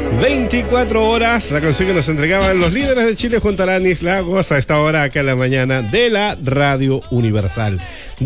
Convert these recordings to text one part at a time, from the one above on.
24 horas, la canción que nos entregaban los líderes de Chile junto a Alanis Lagos a esta hora acá en la mañana de la Radio Universal.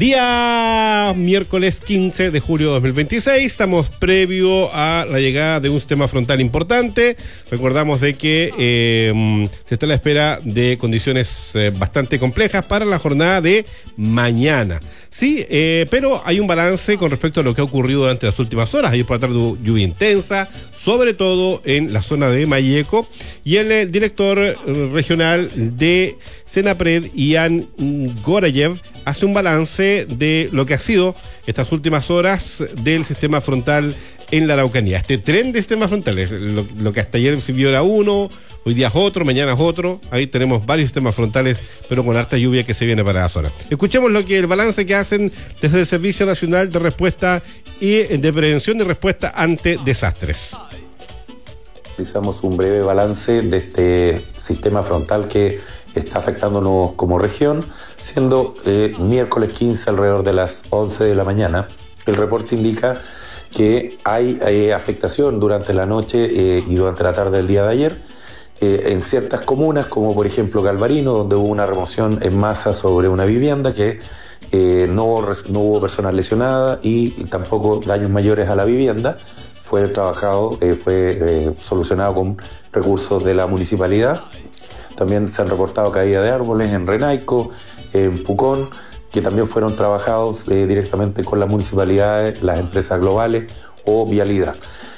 Día miércoles 15 de julio de 2026, estamos previo a la llegada de un sistema frontal importante. Recordamos de que se está a la espera de condiciones bastante complejas para la jornada de mañana. Sí, pero hay un balance con respecto a lo que ha ocurrido durante las últimas horas. Ayer por la tarde hubo lluvia intensa, sobre todo en la zona de Mayeco, y el director regional de Senapred, Ian Gorayev, hace un balance de lo que ha sido estas últimas horas del sistema frontal en la Araucanía. Este tren de sistemas frontales, lo que hasta ayer se vio era uno, hoy día es otro, mañana es otro. Ahí tenemos varios sistemas frontales, pero con harta lluvia que se viene para la zona. Escuchemos el balance que hacen desde el Servicio Nacional de Respuesta y de Prevención y Respuesta ante Desastres. Realizamos un breve balance de este sistema frontal que está afectándonos como región, siendo miércoles 15 alrededor de las 11 de la mañana. El reporte indica que hay afectación durante la noche y durante la tarde del día de ayer en ciertas comunas, como por ejemplo Galvarino, donde hubo una remoción en masa sobre una vivienda que no hubo personas lesionadas y tampoco daños mayores a la vivienda. Fue trabajado, fue solucionado con recursos de la municipalidad. También se han reportado caídas de árboles en Renaico, en Pucón, que también fueron trabajados directamente con las municipalidades, las empresas globales o Vialidad.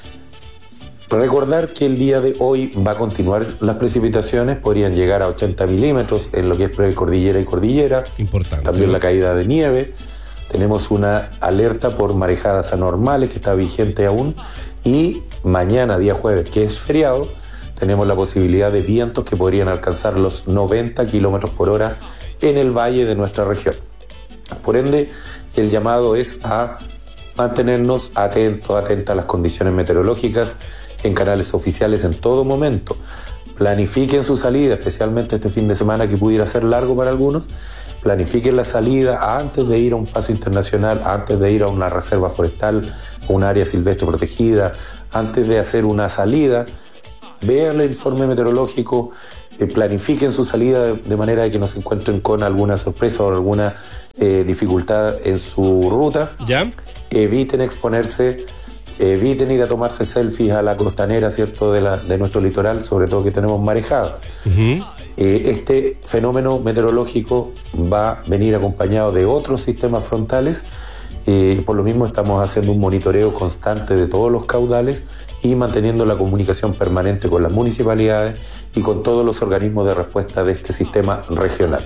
Recordar que el día de hoy va a continuar las precipitaciones, podrían llegar a 80 milímetros en lo que es precordillera y cordillera. Importante. También la caída de nieve. Tenemos una alerta por marejadas anormales que está vigente aún. Y mañana, día jueves, que es feriado, tenemos la posibilidad de vientos que podrían alcanzar los 90 kilómetros por hora en el valle de nuestra región. Por ende, el llamado es a mantenernos atentas a las condiciones meteorológicas en canales oficiales en todo momento. Planifiquen su salida, especialmente este fin de semana que pudiera ser largo para algunos. Planifiquen la salida antes de ir a un paso internacional, antes de ir a una reserva forestal, a un área silvestre protegida, antes de hacer una salida. Vean el informe meteorológico, planifiquen su salida de manera de que no se encuentren con alguna sorpresa o alguna dificultad en su ruta. ¿Ya? Eviten exponerse, eviten ir a tomarse selfies a la costanera, ¿cierto?, de nuestro litoral, sobre todo que tenemos marejadas. Uh-huh. Este fenómeno meteorológico va a venir acompañado de otros sistemas frontales. Por lo mismo estamos haciendo un monitoreo constante de todos los caudales y manteniendo la comunicación permanente con las municipalidades y con todos los organismos de respuesta de este sistema regional.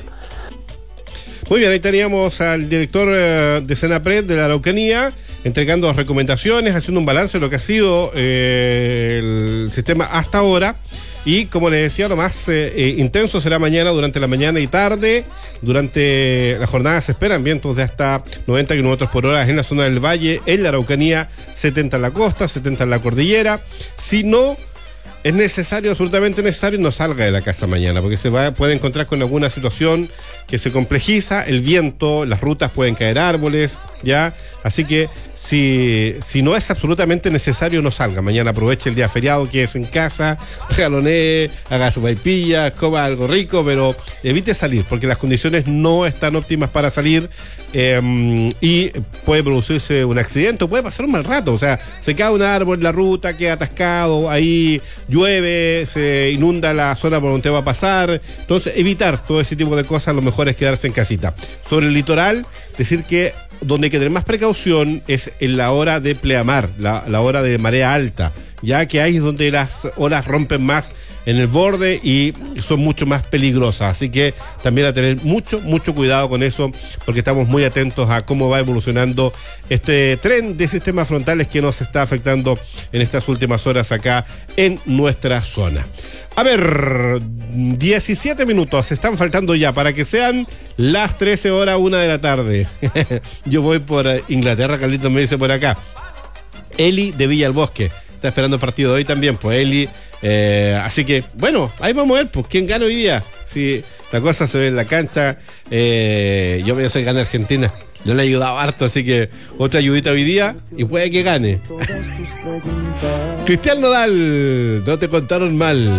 Muy bien, ahí teníamos al director de Senapred de la Araucanía entregando las recomendaciones, haciendo un balance de lo que ha sido el sistema hasta ahora. Y como les decía, lo más intenso será mañana, durante la mañana y tarde. Durante la jornada se esperan vientos de hasta 90 kilómetros por hora en la zona del valle, en la Araucanía, 70 en la costa, 70 en la cordillera. Si no es necesario, absolutamente necesario, no salga de la casa mañana, porque puede encontrar con alguna situación que se complejiza, el viento, las rutas pueden caer árboles, ¿ya? Así que si no es absolutamente necesario, no salga. Mañana aproveche el día feriado que es en casa, regalonee, haga su vaipilla, coma algo rico, pero evite salir, porque las condiciones no están óptimas para salir y puede producirse un accidente o puede pasar un mal rato. O sea, se cae un árbol en la ruta, queda atascado, ahí llueve, se inunda la zona por donde va a pasar. Entonces, evitar todo ese tipo de cosas, lo mejor es quedarse en casita. Sobre el litoral, decir que donde hay que tener más precaución es en la hora de pleamar, la hora de marea alta, ya que ahí es donde las olas rompen más en el borde y son mucho más peligrosas. Así que también a tener mucho cuidado con eso, porque estamos muy atentos a cómo va evolucionando este tren de sistemas frontales que nos está afectando en estas últimas horas acá en nuestra zona. A ver, 17 minutos están faltando ya para que sean las 13 horas, 1 de la tarde. Yo voy por Inglaterra, Carlitos me dice por acá. Eli de Villa al Bosque está esperando el partido de hoy también, pues Eli. Así que, bueno, ahí vamos a ver, pues, quién gana hoy día. Si la cosa se ve en la cancha, yo voy a hacer gana Argentina. Le han ayudado harto, así que otra ayudita hoy día y puede que gane. Cristian Nodal, no te contaron mal.